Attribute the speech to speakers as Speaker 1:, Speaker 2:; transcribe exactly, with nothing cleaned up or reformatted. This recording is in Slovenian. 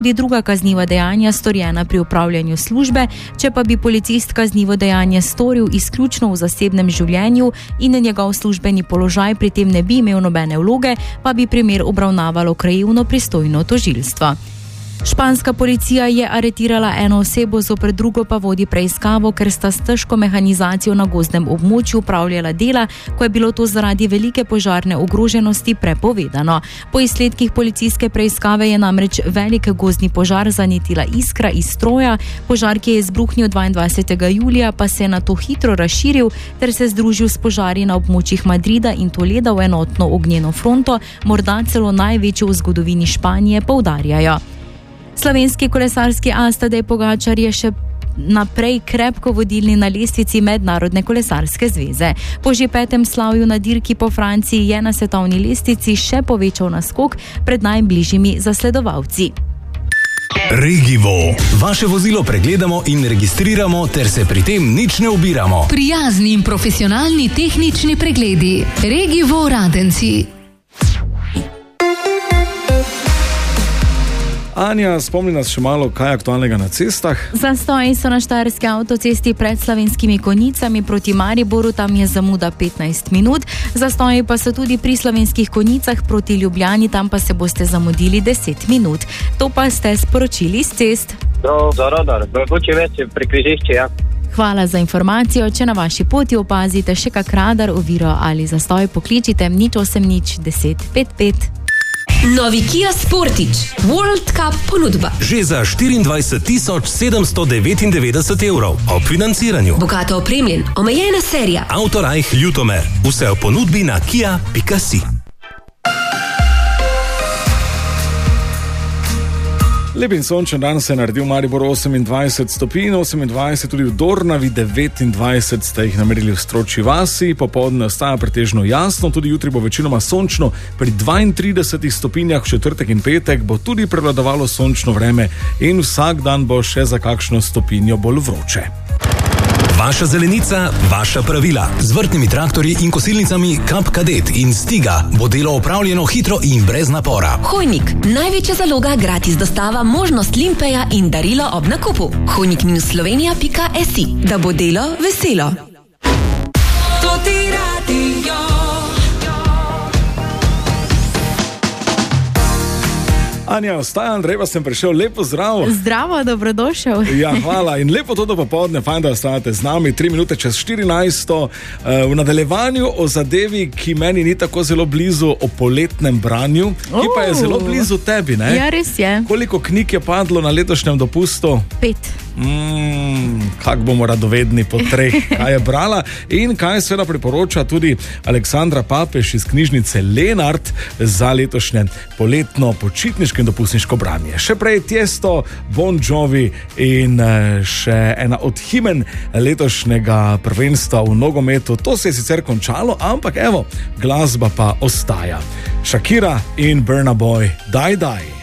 Speaker 1: tudi druga kazniva dejanja storjena pri opravljanju službe, če pa bi policist kaznivo dejanje storil izključno v zasebnem življenju in njegov službeni položaj pri tem ne bi imel nobene vloge, pa bi primer obravnavalo krajevno pristojno tožilstvo. Španska policija je aretirala eno osebo, zoper drugo pa vodi preiskavo, ker sta s težko mehanizacijo na gozdnem območju upravljala dela, ko je bilo to zaradi velike požarne ogroženosti prepovedano. Po izsledkih policijske preiskave je namreč velik gozdni požar zanetila iskra iz stroja, požar, ki je izbruhnil dvaindvajsetega julija, pa se je nato hitro razširil ter se združil s požari na območjih Madrida in Toleda v enotno ognjeno fronto, morda celo največjo v zgodovini Španije, poudarjajo. Slovenski kolesarski as Tadej Pogačar je še naprej krepko vodilni na lestvici Mednarodne kolesarske zveze. Po že petem slavju na dirki po Franciji je na svetovni lestvici še povečal naskok pred najbližjimi zasledovalci.
Speaker 2: Regivo. Vaše vozilo pregledamo in registriramo ter se pri tem nič ne ubiramo.
Speaker 3: Prijazni in profesionalni tehnični pregledi. Regivo Radenci.
Speaker 4: Anja, spomni nas še malo, kaj je aktualnega na cestah.
Speaker 1: Zastoji so na štajerski avtocesti pred Slovenskimi Konjicami proti Mariboru, tam je zamuda petnajst minut. Zastoji pa so tudi pri Slovenskih Konjicah proti Ljubljani, tam pa se boste zamudili deset minut. To pa ste sporočili z cest.
Speaker 5: Prav, za radar, mogoče več pri križišču, ja.
Speaker 1: Hvala za informacijo. Če na vaši poti opazite še kak radar, oviro ali zastoj, pokličite nič osem nič deset pet pet.
Speaker 6: Novi Kia Sportage World Cup ponudba.
Speaker 2: Že za štiriindvajset tisoč sedemsto devetindevetdeset evrov ob financiranju.
Speaker 6: Bogato opremljen, omejena serija.
Speaker 2: Autorajh Ljutomer. Vse v ponudbi na kia pika si.
Speaker 4: Lep in sončen dan se je naredil v Mariboru osemindvajset stopinj, osemindvajset tudi v Dornavi, devetindvajset ste jih namerili v Stročji vasi, popoldne ostaja pretežno jasno, tudi jutri bo večinoma sončno, pri dvaintridesetih stopinjah v četrtek in petek bo tudi prevladovalo sončno vreme in vsak dan bo še za kakšno stopinjo bolj vroče.
Speaker 2: Vaša zelenica, vaša pravila. Z vrtnimi traktorji in kosilnicami Kap Kadet in Stiga bo delo opravljeno hitro in brez napora.
Speaker 6: Hojnik, največja zaloga, gratis dostava, možnost limpeja in darilo ob nakupu. hojnik minus slovenija pika si, da bo delo veselo. To ti radio.
Speaker 4: Anja, ostaja, Andrej, pa sem prišel. Lepo zdravo.
Speaker 1: Zdravo, dobrodošel.
Speaker 4: Ja, hvala. In lepo to do popoldne, fajn, da ostajate z nami. Tri minute čez štirinajsto. V nadaljevanju o zadevi, ki meni ni tako zelo blizu, o poletnem branju, ki pa je zelo blizu tebi, ne?
Speaker 1: Ja, res je.
Speaker 4: Koliko knjig je padlo na letošnjem dopustu?
Speaker 1: Pet.
Speaker 4: Mm, kak bomo radovedni po treh, kaj je brala in kaj seveda priporoča tudi Aleksandra Papež iz knjižnice Lenart za letošnje poletno počitniško in dopustniško branje. Še prej Tiesto, Bon Jovi in še ena od himen letošnjega prvenstva v nogometu. To se je sicer končalo, ampak evo, glasba pa ostaja. Shakira in Burna Boy, Daj Daj.